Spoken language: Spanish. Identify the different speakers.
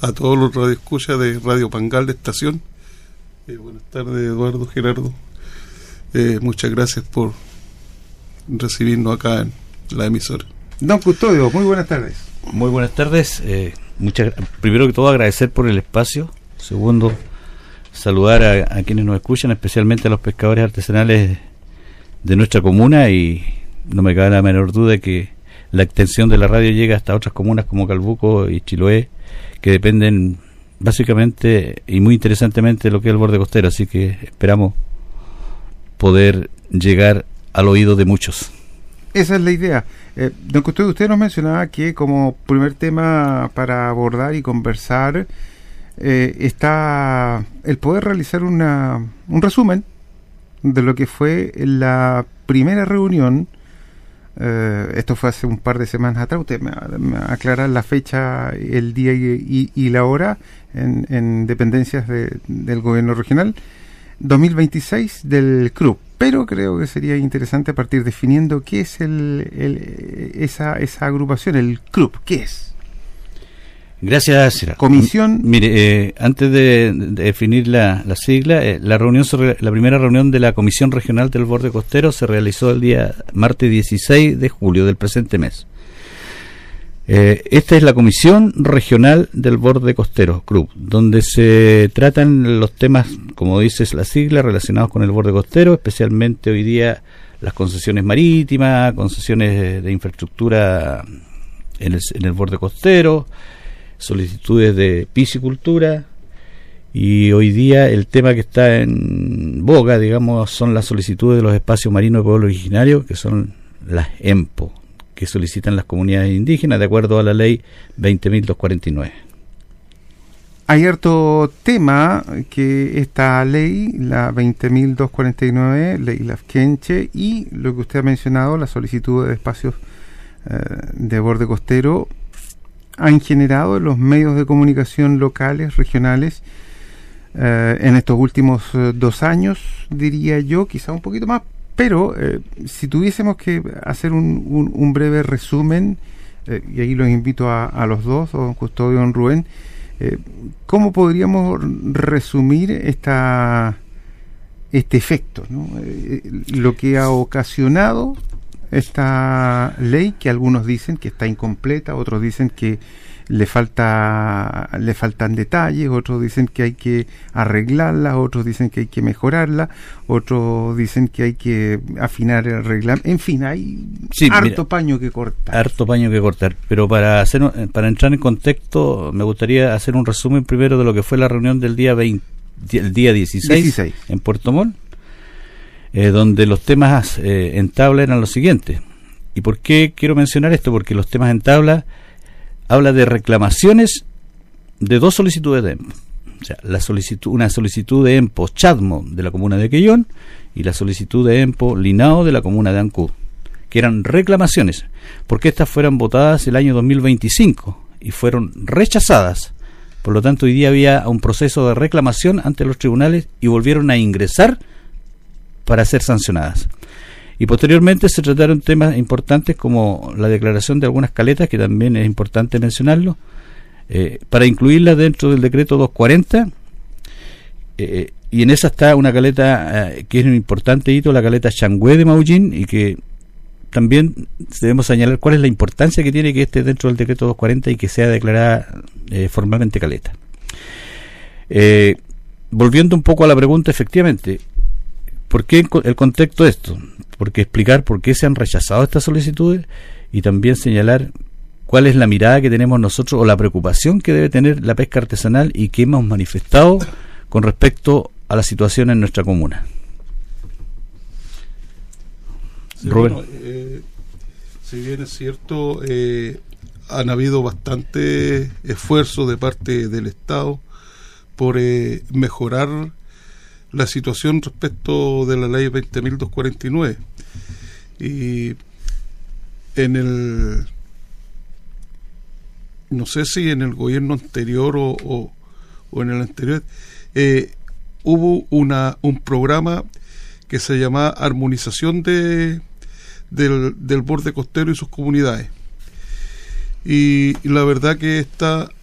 Speaker 1: a todos los radioescuchas de Radio Pangal de Estación. Buenas tardes, Eduardo, Gerardo. Muchas gracias por recibirnos acá en la emisora.
Speaker 2: Don Custodio, muy buenas tardes.
Speaker 3: Muy buenas tardes. Primero que todo, agradecer por el espacio. Segundo, saludar a quienes nos escuchan, especialmente a los pescadores artesanales de nuestra comuna, y no me cabe la menor duda que la extensión de la radio llega hasta otras comunas como Calbuco y Chiloé, que dependen básicamente y muy interesantemente de lo que es el borde costero, así que esperamos poder llegar al oído de muchos.
Speaker 2: Esa es la idea. Don Custodio, usted nos mencionaba que como primer tema para abordar y conversar está el poder realizar un resumen de lo que fue la primera reunión. Esto fue hace un par de semanas atrás. Usted me aclara la fecha, el día y la hora en dependencias del gobierno regional 2026 del CRUB. Pero creo que sería interesante partir definiendo qué es esa agrupación, el CRUB. ¿Qué es?
Speaker 3: Gracias, Sira.
Speaker 2: Comisión.
Speaker 3: Mire, antes de definir la sigla, la primera reunión de la Comisión Regional del Borde Costero se realizó el día martes 16 de julio del presente mes. Esta es la Comisión Regional del Borde Costero, CRUB, donde se tratan los temas, como dices la sigla, relacionados con el borde costero, especialmente hoy día las concesiones marítimas, concesiones de infraestructura en el borde costero, solicitudes de piscicultura, y hoy día el tema que está en boga, digamos, son las solicitudes de los espacios marinos de pueblo originario, que son las EMPO, que solicitan las comunidades indígenas de acuerdo a la ley 20.249.
Speaker 2: Hay harto tema que esta ley, la 20.249, ley Lafkenche, y lo que usted ha mencionado, la solicitud de espacios de borde costero, han generado en los medios de comunicación locales, regionales, en estos últimos 2 años, diría yo, quizá un poquito más. Pero si tuviésemos que hacer un breve resumen, y ahí los invito a los dos, don Custodio y don Rubén, ¿cómo podríamos resumir este efecto, ¿no? Lo que ha ocasionado esta ley, que algunos dicen que está incompleta, otros dicen que le faltan detalles, otros dicen que hay que arreglarla, otros dicen que hay que mejorarla, otros dicen que hay que afinar el reglamento. En fin, hay paño que cortar.
Speaker 3: Harto paño que cortar, pero para entrar en contexto me gustaría hacer un resumen primero de lo que fue la reunión del día 16 en Puerto Montt, donde los temas en tabla eran los siguientes. ¿Y por qué quiero mencionar esto? Porque los temas en tabla habla de reclamaciones de 2 solicitudes de EMPO. O sea, una solicitud de EMPO Chadmo de la comuna de Quellón y la solicitud de EMPO Linao de la comuna de Ancud, que eran reclamaciones, porque estas fueron votadas el año 2025 y fueron rechazadas. Por lo tanto, hoy día había un proceso de reclamación ante los tribunales y volvieron a ingresar para ser sancionadas. Y posteriormente se trataron temas importantes como la declaración de algunas caletas, que también es importante mencionarlo, para incluirlas dentro del decreto 240, y en esa está una caleta que es un importante hito, la caleta Changüe de Maullín, y que también debemos señalar cuál es la importancia que tiene que esté dentro del decreto 240 y que sea declarada formalmente caleta. Volviendo un poco a la pregunta, efectivamente, ¿por qué el contexto de esto? Porque explicar por qué se han rechazado estas solicitudes y también señalar cuál es la mirada que tenemos nosotros o la preocupación que debe tener la pesca artesanal y que hemos manifestado con respecto a la situación en nuestra comuna.
Speaker 1: Sí, bueno, si bien es cierto, han habido bastante esfuerzo de parte del Estado por mejorar la situación respecto de la ley 20.249, y no sé si en el gobierno anterior o en el anterior hubo un programa que se llama Armonización del borde costero y sus comunidades, y la verdad que esta